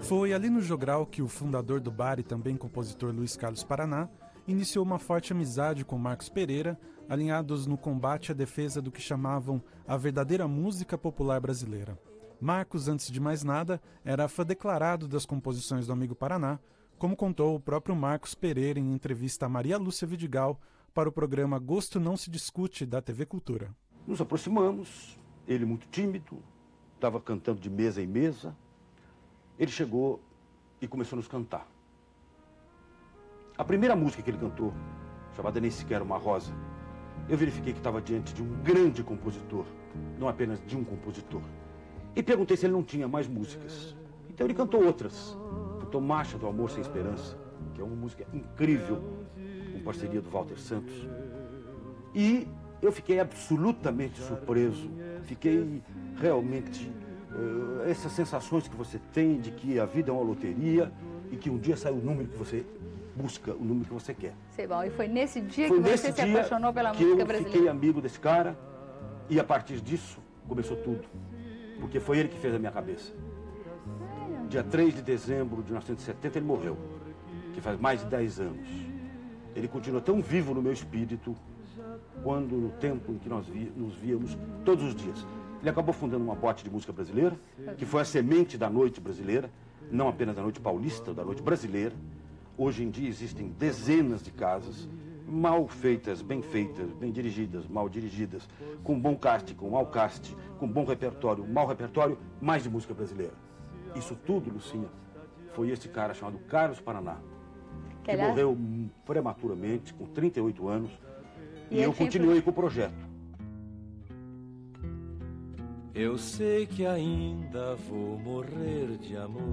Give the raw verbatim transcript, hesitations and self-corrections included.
Foi ali no Jogral que o fundador do bar e também compositor Luiz Carlos Paraná iniciou uma forte amizade com Marcos Pereira, alinhados no combate à defesa do que chamavam a verdadeira música popular brasileira. Marcos, antes de mais nada, era fã declarado das composições do amigo Paraná, como contou o próprio Marcos Pereira em entrevista a Maria Lúcia Vidigal para o programa Gosto Não Se Discute da T V Cultura. Nos aproximamos, ele muito tímido, estava cantando de mesa em mesa. Ele chegou e começou a nos cantar. A primeira música que ele cantou, chamada Nem Sequer Uma Rosa, eu verifiquei que estava diante de um grande compositor, não apenas de um compositor. E perguntei se ele não tinha mais músicas. Então ele cantou outras. Cantou Marcha do Amor Sem Esperança, que é uma música incrível, com parceria do Walter Santos. E eu fiquei absolutamente surpreso. Fiquei realmente... Uh, essas sensações que você tem de que a vida é uma loteria e que um dia sai o número que você busca, o número que você quer. Sei bom, e foi nesse dia foi que nesse você se dia apaixonou pela que música eu brasileira? Fiquei amigo desse cara e a partir disso começou tudo. Porque foi ele que fez a minha cabeça. Sério? Dia três de dezembro de mil novecentos e setenta ele morreu, que faz mais de dez anos. Ele continua tão vivo no meu espírito quando no tempo em que nós vi, nos víamos todos os dias. Ele acabou fundando uma boate de música brasileira, que foi a semente da noite brasileira, não apenas da noite paulista, da noite brasileira. Hoje em dia existem dezenas de casas mal feitas, bem feitas, bem dirigidas, mal dirigidas, com bom cast, com mau cast, com bom repertório, mau repertório, mais de música brasileira. Isso tudo, Lucinha, foi esse cara chamado Carlos Paraná, que, que morreu prematuramente, com trinta e oito anos, e, e eu continuei foi... com o projeto. Eu sei que ainda vou morrer de amor.